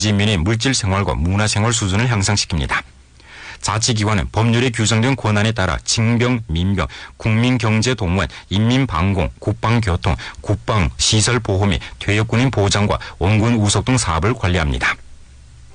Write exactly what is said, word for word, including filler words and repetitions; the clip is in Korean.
시민의 물질 생활과 문화 생활 수준을 향상시킵니다. 자치기관은 법률에 규정된 권한에 따라 징병, 민병, 국민경제동원, 인민방공, 국방교통, 국방시설보호 및 퇴역군인 보장과 원군 우석 등 사업을 관리합니다.